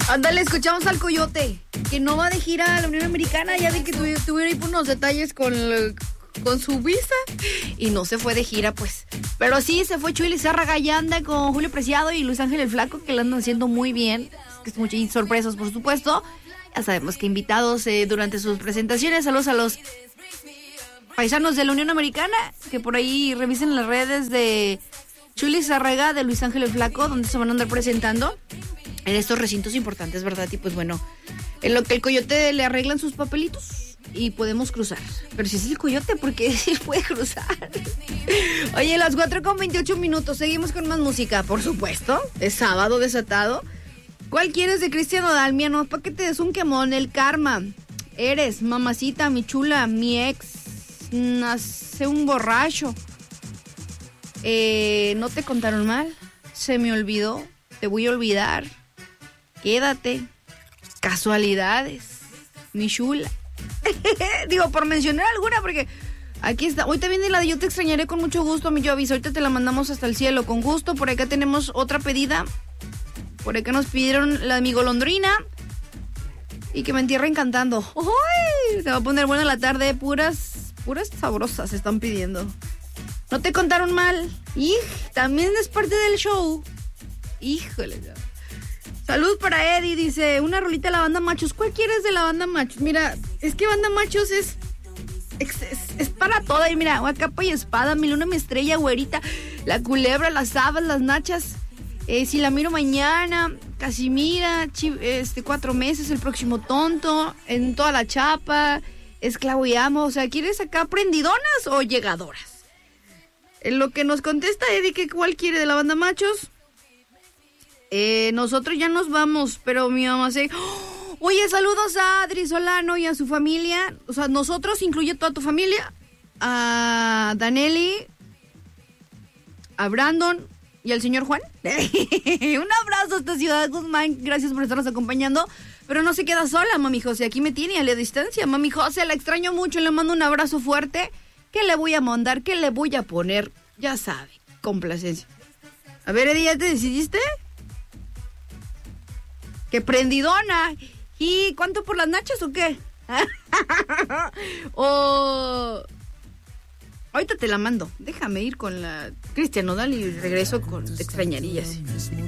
Ándale, escuchamos al Coyote, que no va de gira a la Unión Americana. Ya vi que tuvieron ahí unos detalles con su visa y no se fue de gira, pues. Pero sí, se fue Chuy Lizárraga y anda con Julio Preciado y Luis Ángel el Flaco, que lo andan haciendo muy bien. Que es muchas sorpresas, por supuesto. Ya sabemos que invitados durante sus presentaciones. Saludos a los paisanos de la Unión Americana, que por ahí revisen las redes de Chuy Lizárraga, de Luis Ángel el Flaco, donde se van a andar presentando en estos recintos importantes, ¿verdad? Y pues bueno, en lo que el Coyote le arreglan sus papelitos y podemos cruzar. Pero si es el Coyote, ¿por qué sí puede cruzar? Oye, las 4:28, seguimos con más música, por supuesto. Es sábado desatado. ¿Cuál quieres de Cristian Nodal? Mía, no, para que te des un quemón. El Karma. Eres, mamacita, mi chula, mi ex. Nace un borracho. No te contaron mal. Se me olvidó. Te voy a olvidar. Quédate. Casualidades. Mi chula. Digo, por mencionar alguna, porque aquí está. Hoy te viene la de Yo te extrañaré con mucho gusto, mi Jovis. Ahorita te la mandamos hasta el cielo, con gusto. Por acá tenemos otra pedida. Por acá nos pidieron la de mi golondrina. Y que me entierren cantando. ¡Uy! Se va a poner buena la tarde. Puras sabrosas se están pidiendo. No te contaron mal. Y también es parte del show. Híjole. Salud para Eddie, dice, una rolita de la banda Machos. ¿Cuál quieres de la banda Machos? Mira, es que banda Machos es para toda. Y mira, capa y espada, mi luna, mi estrella, güerita, la culebra, las habas, las nachas. Si la miro mañana, Casimira, 4 meses, el próximo tonto, en toda la chapa, esclavo y amo. O sea, ¿quieres acá prendidonas o llegadoras? En lo que nos contesta Eddie, que ¿cuál quiere de la banda Machos? Nosotros ya nos vamos, pero mi mamá se... ¡Oh! Oye, saludos a Adri Solano y a su familia. O sea, nosotros incluye toda tu familia. A Danelli, a Brandon y al señor Juan. Un abrazo hasta Ciudad Guzmán. Gracias por estarnos acompañando. Pero no se queda sola, mami José. Aquí me tiene a la distancia. Mami José, la extraño mucho. Le mando un abrazo fuerte. ¿Qué le voy a mandar? ¿Qué le voy a poner? Ya sabe, complacencia. A ver, Eddie, ¿ya te decidiste? ¡Qué prendidona! ¿Y cuánto por las nachas o qué? Ahorita te la mando. Déjame ir con la Cristian Nodal y regreso con Te extrañaría.